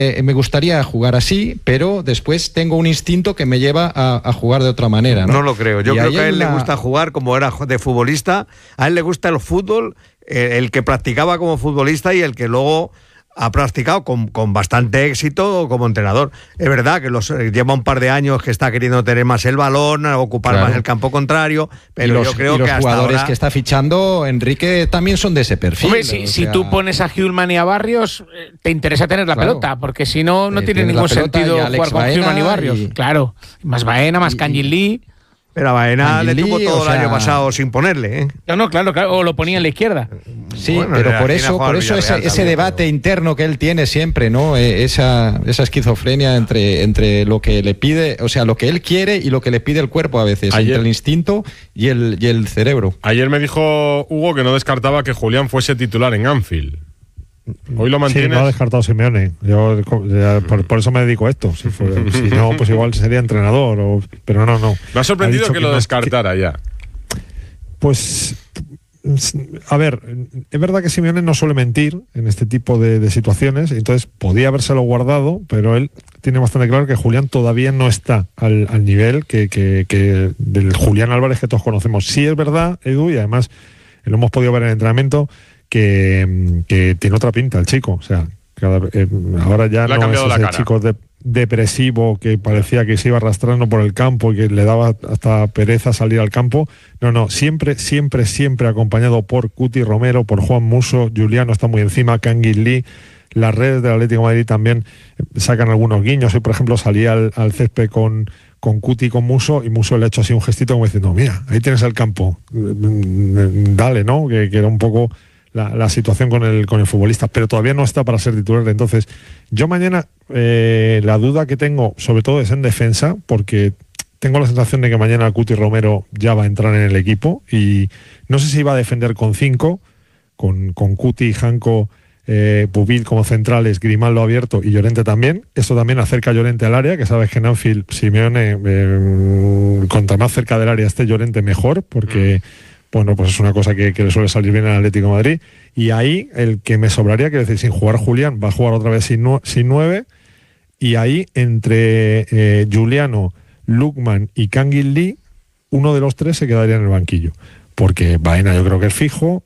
me gustaría jugar así, pero después tengo un instinto que me lleva a jugar de otra manera, ¿no? No lo creo. Yo creo que a él le gusta jugar como era de futbolista. A él le gusta el fútbol, el que practicaba como futbolista y el que luego ha practicado con bastante éxito como entrenador. Es verdad que lleva un par de años que está queriendo tener más el balón, ocupar más el campo contrario, pero yo creo que hasta jugadores ahora... que está fichando Enrique también son de ese perfil. Hombre, si tú pones a Hjulman y a Barrios, te interesa tener la pelota, porque si no tiene ningún sentido jugar con Hjulman y Barrios. Claro, más Baena, más Kangin Lee. Pero a Baena le tuvo todo el año pasado sin ponerle, ¿eh? No, claro, o lo ponía en la izquierda. Sí, bueno, pero por eso ese debate interno que él tiene siempre, ¿no? Esa esquizofrenia entre lo que le pide, o sea, lo que él quiere y lo que le pide el cuerpo a veces, entre el instinto y el cerebro. Ayer me dijo Hugo que no descartaba que Julián fuese titular en Anfield. Hoy lo mantienes. Sí, no ha descartado Simeone. Yo por eso me dedico a esto. Si no, pues igual sería entrenador. Pero no. Me ha sorprendido que lo descartara ya. Pues, a ver, es verdad que Simeone no suele mentir en este tipo de situaciones, entonces podía habérselo guardado, pero él tiene bastante claro que Julián todavía no está al nivel que del Julián Álvarez que todos conocemos. Sí es verdad, Edu, y además lo hemos podido ver en el entrenamiento, que tiene otra pinta el chico, o sea, ahora ya no es ese chico depresivo que parecía que se iba arrastrando por el campo y que le daba hasta pereza salir al campo. No, siempre acompañado por Cuti Romero, por Juan Musso. Juliano está muy encima, Kangin Lee. Las redes del Atlético de Madrid también sacan algunos guiños. Hoy, por ejemplo, salía al césped con Cuti y con Musso, y Musso le ha hecho así un gestito como diciendo, mira, ahí tienes el campo, dale, ¿no? Que era un poco la situación con el futbolista, pero todavía no está para ser titular. Entonces, yo mañana la duda que tengo, sobre todo, es en defensa, porque tengo la sensación de que mañana Cuti Romero ya va a entrar en el equipo, y no sé si va a defender con 5, con Cuti, Janko, Pubil como centrales, Grimaldo abierto y Llorente también. Esto también acerca a Llorente al área, que sabes que en Anfield Simeone, cuanto más cerca del área esté Llorente, mejor, porque bueno, pues es una cosa que le suele salir bien al Atlético de Madrid. Y ahí el que me sobraría, quiero decir, sin jugar Julián, va a jugar otra vez sin 9, y ahí entre Juliano, Lukman y Kangin Lee, uno de los tres se quedaría en el banquillo, porque Baena yo creo que es fijo,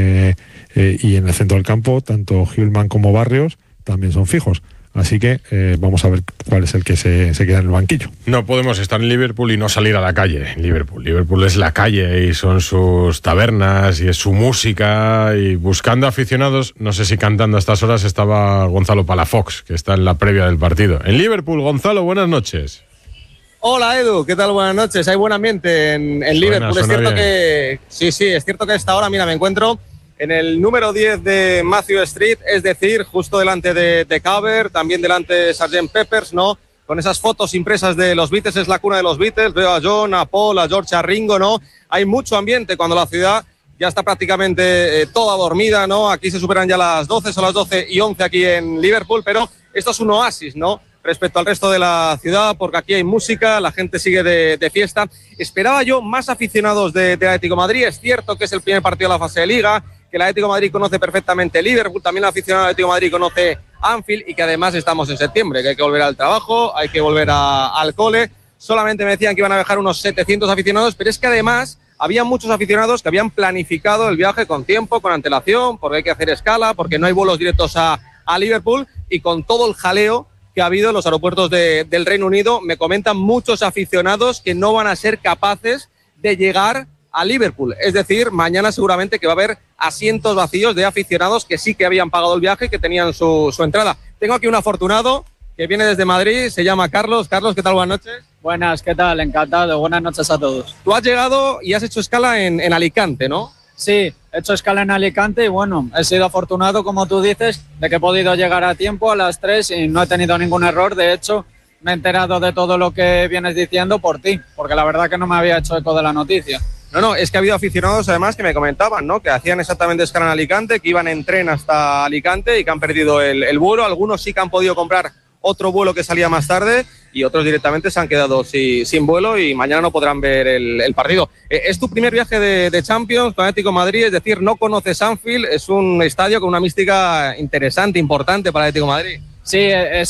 y en el centro del campo tanto Hjulman como Barrios también son fijos. Así que vamos a ver cuál es el que se queda en el banquillo. No podemos estar en Liverpool y no salir a la calle. Liverpool es la calle y son sus tabernas y es su música, y buscando aficionados. No sé si cantando a estas horas estaba Gonzalo Palafox, que está en la previa del partido. En Liverpool, Gonzalo, buenas noches. Hola Edu, ¿qué tal? Buenas noches. Hay buen ambiente en Liverpool. Es cierto que es cierto que a esta hora, mira, me encuentro en el número 10 de Matthew Street, es decir, justo delante de Cover, también delante de Sgt. Peppers, ¿no? Con esas fotos impresas de los Beatles, es la cuna de los Beatles. Veo a John, a Paul, a George, a Ringo, ¿no? Hay mucho ambiente cuando la ciudad ya está prácticamente toda dormida, ¿no? Aquí se superan ya las 12, son las 12:11 aquí en Liverpool, pero esto es un oasis, ¿no? Respecto al resto de la ciudad, porque aquí hay música, la gente sigue de fiesta. Esperaba yo más aficionados de Atlético de Madrid. Es cierto que es el primer partido de la fase de Liga, que el Atlético de Madrid conoce perfectamente Liverpool, también el aficionado del Atlético de Madrid conoce Anfield, y que además estamos en septiembre, que hay que volver al trabajo, hay que volver al cole. Solamente me decían que iban a viajar unos 700 aficionados, pero es que además había muchos aficionados que habían planificado el viaje con tiempo, con antelación, porque hay que hacer escala, porque no hay vuelos directos a Liverpool, y con todo el jaleo que ha habido en los aeropuertos del Reino Unido, me comentan muchos aficionados que no van a ser capaces de llegar a Liverpool. Es decir, mañana seguramente que va a haber asientos vacíos de aficionados que sí que habían pagado el viaje y que tenían su entrada. Tengo aquí un afortunado que viene desde Madrid, se llama Carlos. Carlos, ¿qué tal? Buenas noches. Buenas, ¿qué tal? Encantado. Buenas noches a todos. Tú has llegado y has hecho escala en Alicante, ¿no? Sí, he hecho escala en Alicante y bueno, he sido afortunado, como tú dices, de que he podido llegar a tiempo a las 3 y no he tenido ningún error. De hecho, me he enterado de todo lo que vienes diciendo por ti, porque la verdad que no me había hecho eco de la noticia. No, es que ha habido aficionados además que me comentaban, ¿no? Que hacían exactamente escala en Alicante, que iban en tren hasta Alicante y que han perdido el vuelo. Algunos sí que han podido comprar otro vuelo que salía más tarde y otros directamente se han quedado sin vuelo y mañana no podrán ver el partido. Es tu primer viaje de Champions con Atlético de Madrid, es decir, no conoces Anfield, es un estadio con una mística interesante, importante para Atlético de Madrid. Sí, es